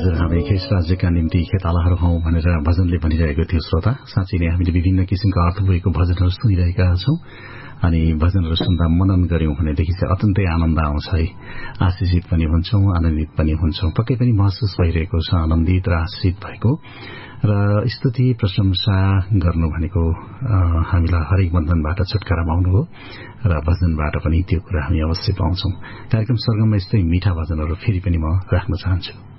हजुर, हामी खेस राज्यका निम्ति खेतालाहरू हौं भनेर भजनले भनिरहेको थियो श्रोता। साँच्चै नै हामीले विभिन्न किसिमका अर्थ भएको भजनहरू सुनिरहेका छौं अनि भजनहरू सुन्दा मनन गर्यौं भनेदेखि चाहिँ अत्यन्तै आनन्द आउँछ है। आशिषित पनि हुन्छौं, आनन्दित पनि हुन्छौं। पक्कै पनि महसुस भइरहेको छ आनन्दित र आशिषित भएको। र स्तुति प्रशंसा गर्नु भनेको हामीलाई हरेक बन्धनबाट छुटकारा पाउनु हो र भजनबाट पनि त्यो कुरा हामी अवश्य पाउँछौं। कार्यक्रम स्वर्गमा यस्तै मीठा भजनहरू फेरि पनि म राख्न चाहन्छु।